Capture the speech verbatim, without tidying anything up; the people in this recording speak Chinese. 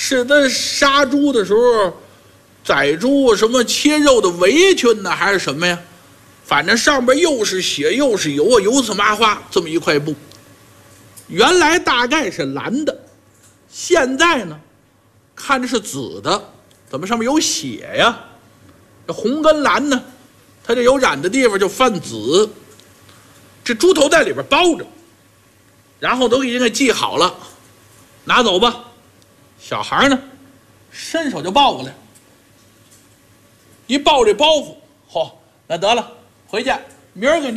是他杀猪的时候宰猪什么切肉的围裙呢，还是什么呀？反正上边又是血又是油啊，油刺麻花这么一块布。原来大概是蓝的，现在呢看着是紫的，怎么上面有血呀？这红跟蓝呢，它这有染的地方就泛紫。这猪头在里边包着，然后都已经给系好了，拿走吧。小孩呢伸手就抱过来，一抱这包袱，嚯、哦，那得了，回去明儿个